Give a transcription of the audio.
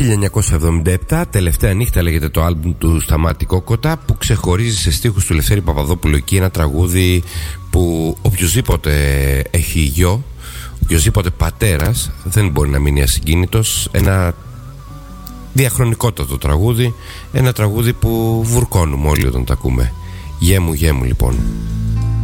1977, τελευταία νύχτα λέγεται το άλμπουμ του Σταμάτη Κόκοτα, που ξεχωρίζει σε στίχους του Λευτέρη Παπαδόπουλου εκεί ένα τραγούδι που οποιοσδήποτε έχει γιο, οποιοσδήποτε πατέρας δεν μπορεί να μείνει ασυγκίνητος. Ένα διαχρονικότατο τραγούδι, ένα τραγούδι που βουρκώνουμε όλοι όταν το ακούμε. Γέ μου λοιπόν.